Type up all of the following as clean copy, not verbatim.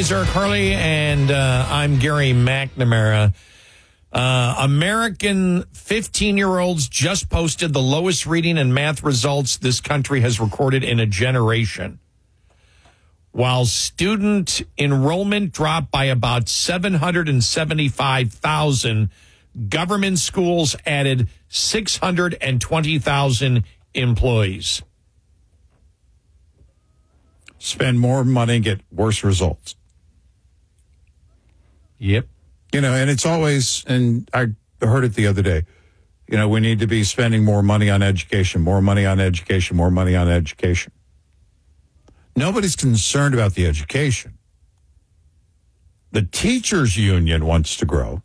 He's Eric Harley, and I'm Gary McNamara. American 15-year-olds just posted the lowest reading and math results this country has recorded in a generation. While student enrollment dropped by about 775,000, government schools added 620,000 employees. Spend more money, get worse results. Yep. You know, and it's always, and I heard it the other day, you know, we need to be spending more money on education, more money on education, more money on education. Nobody's concerned about the education. The teachers union wants to grow,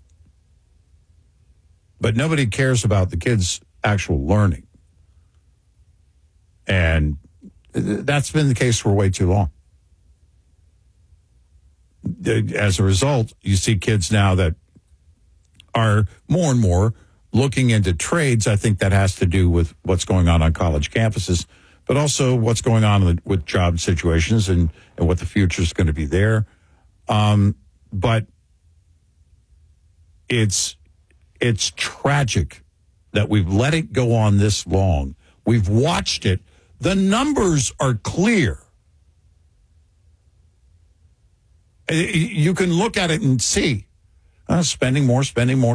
but nobody cares about the kids' actual learning. And that's been the case for way too long. As a result, you see kids now that are more and more looking into trades. I think that has to do with what's going on college campuses, but also what's going on with job situations and what the future is going to be there. But it's tragic that we've let it go on this long. We've watched it. The numbers are clear. You can look at it and see spending more.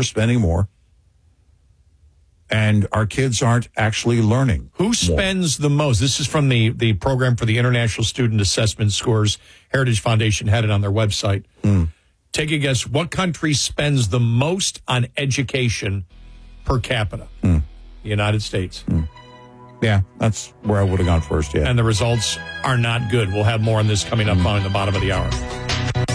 And our kids aren't actually learning. Who spends the most? This is from the Program for the International Student Assessment Scores. Heritage Foundation had it on their website. Take a guess. What country spends the most on education per capita? The United States. Yeah, that's where I would have gone first, yeah. And the results are not good. We'll have more on this coming up on the bottom of the hour.